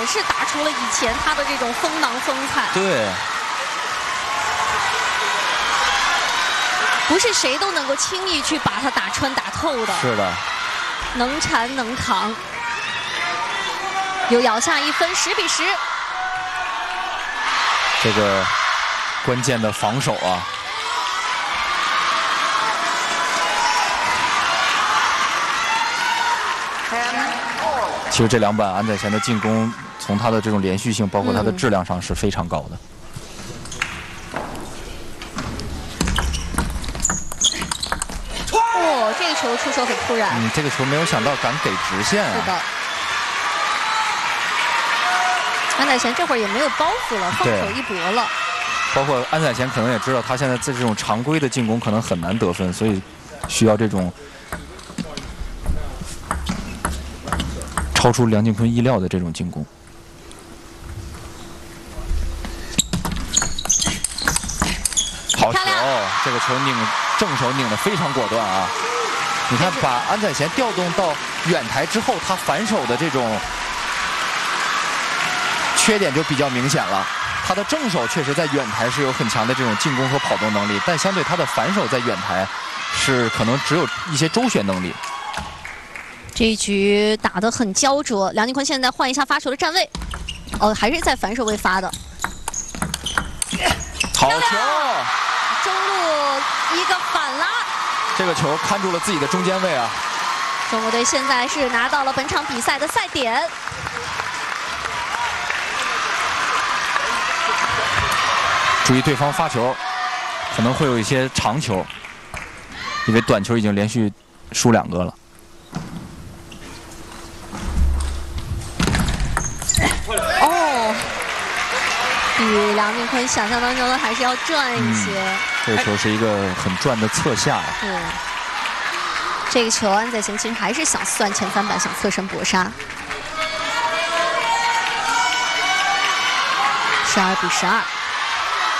是打出了以前他的这种锋芒风采。 对， 不是谁都能够轻易去把他打穿打透的。 是的， 能缠能扛，又咬下一分，10比10。 这个关键的防守啊。 其实这2板安宰贤的进攻，从他的这种连续性，包括他的质量上是非常高的。 哦，这个球出手很突然。 这个球没有想到敢给直线啊。 是的。安宰贤这会儿也没有包袱了，放手一搏了。 包括安宰贤可能也知道，他现在在这种常规的进攻可能很难得分，所以需要这种。 超出梁靖昆意料的这种进攻，好球！这个球正手拧得非常果断啊！你看，把安宰贤调动到远台之后，他反手的这种缺点就比较明显了。他的正手确实在远台是有很强的这种进攻和跑动能力，但相对他的反手在远台是可能只有一些周旋能力。 这一局打得很焦灼，梁靖昆现在换一下发球的站位，哦，还是在反手位发的。 好球！ 中路一个反拉， 这个球看住了自己的中间位啊！ 中国队现在是拿到了本场比赛的赛点。 注意对方发球，可能会有一些长球，因为短球已经连续输2个了。 哦，比梁靖昆想象当中的还是要转一些。 这个球是一个很转的侧下。 对，这个球安宰贤其实还是想算前3板，想侧身搏杀。12比12。